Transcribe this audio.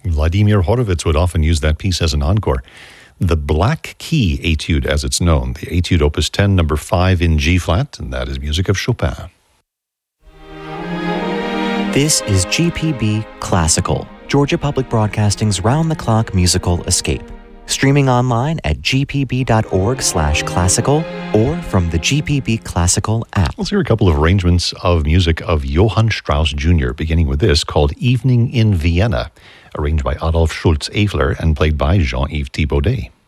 Vladimir Horowitz would often use that piece as an encore. The Black Key Etude, as it's known, the Etude Opus 10, number 5 in G-flat, and that is music of Chopin. This is GPB Classical, Georgia Public Broadcasting's round-the-clock musical escape. Streaming online at gpb.org/classical or from the GPB Classical app. Let's hear a couple of arrangements of music of Johann Strauss Jr., beginning with this called Evening in Vienna, arranged by Adolf Schultz-Eifler and played by Jean-Yves Thibaudet.